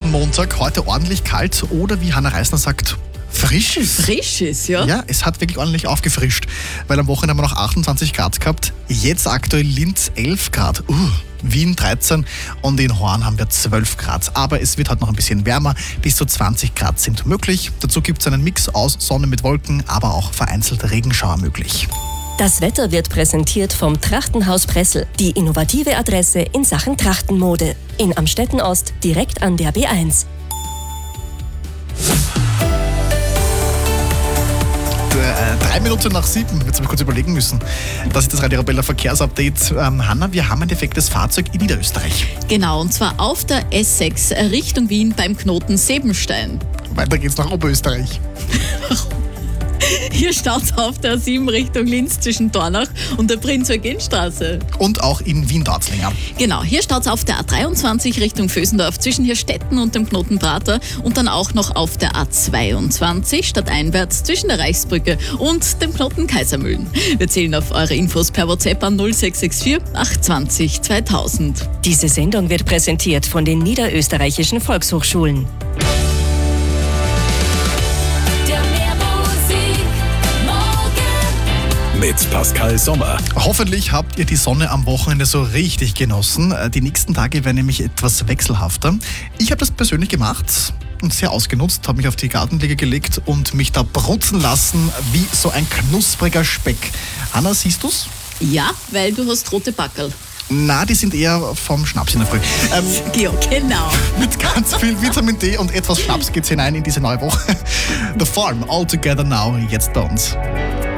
Montag, heute ordentlich kalt oder wie Hannah Reisner sagt, frisch ist. Frisch ist, ja. Ja, es hat wirklich ordentlich aufgefrischt, weil am Wochenende haben wir noch 28 Grad gehabt. Jetzt aktuell Linz 11 Grad, Wien 13 und in Horn haben wir 12 Grad. Aber es wird halt noch ein bisschen wärmer, bis zu 20 Grad sind möglich. Dazu gibt es einen Mix aus Sonne mit Wolken, aber auch vereinzelt Regenschauer möglich. Das Wetter wird präsentiert vom Trachtenhaus Pressel, die innovative Adresse in Sachen Trachtenmode. In Amstetten Ost, direkt an der B1. 3 Minuten nach 7, jetzt habe ich kurz überlegen müssen. Das ist das Radio Arabella Verkehrsupdate. Hanna, wir haben ein defektes Fahrzeug in Niederösterreich. Genau, und zwar auf der S6 Richtung Wien beim Knoten Sebenstein. Weiter geht's nach Oberösterreich. Hier staut's auf der A7 Richtung Linz zwischen Dornach und der Prinz-Eugen-Straße. Und auch in Wien-Dorzlinger. Genau, hier staut's auf der A23 Richtung Vösendorf zwischen Hirstetten und dem Knoten Prater und dann auch noch auf der A22 stadteinwärts zwischen der Reichsbrücke und dem Knoten Kaisermühlen. Wir zählen auf eure Infos per WhatsApp an 0664 820 2000. Diese Sendung wird präsentiert von den Niederösterreichischen Volkshochschulen. Mit Pascal Sommer. Hoffentlich habt ihr die Sonne am Wochenende so richtig genossen. Die nächsten Tage werden nämlich etwas wechselhafter. Ich habe das persönlich gemacht und sehr ausgenutzt, habe mich auf die Gartenliege gelegt und mich da brutzen lassen wie so ein knuspriger Speck. Hanna, siehst du's? Ja, weil du hast rote Backerl. Na, die sind eher vom Schnaps in der Früh. Ja, genau. Mit ganz viel Vitamin D und etwas Schnaps geht's hinein in diese neue Woche. The Farm, All Together Now, jetzt bei uns.